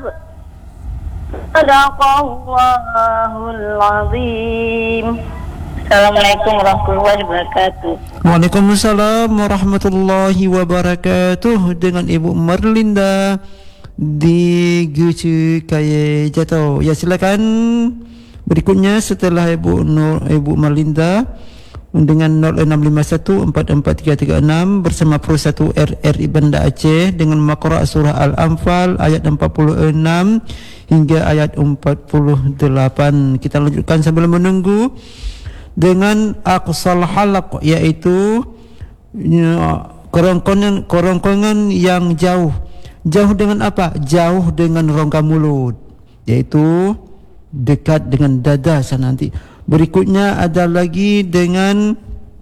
Sadaqallahul azim. Assalamualaikum warahmatullahi wabarakatuh. Waalaikumsalam warahmatullahi wabarakatuh. Dengan Ibu Marlinda di Gucu Kaya Jatuh. Ya, silakan. Berikutnya setelah Ibu Marlinda dengan 0651443336 bersama Pro 1 RRI Banda Aceh dengan Maqra' surah Al-Anfal ayat 46 hingga ayat 48. Kita lanjutkan sambil menunggu dengan aqsal halaq, yaitu kerongkongan yang jauh. Jauh dengan apa? Jauh dengan rongga mulut, yaitu dekat dengan dada sana nanti. Berikutnya ada lagi dengan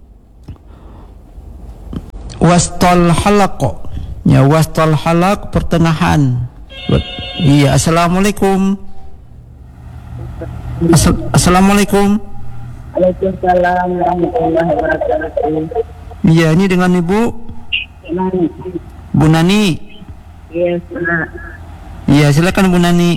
wastal halaq. Ya, wastal halaq pertengahan. Iya, assalamualaikum. Assalamualaikum. Waalaikumsalam warahmatullahi wabarakatuh. Iya, ini dengan Ibu Nani. Bu Nani. Yes, Nak. Iya, silakan Bu Nani.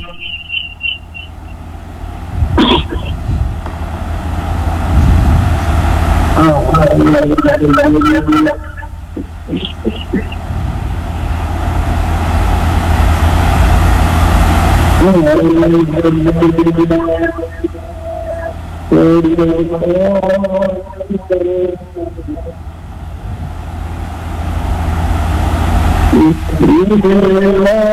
Bismillah.